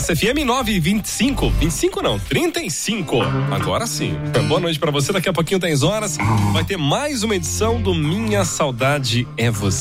RCC FM 925. 25 não, 35. Agora sim. Boa noite pra você. Daqui a pouquinho, 10 horas, vai ter mais uma edição do Minha Saudade é Você.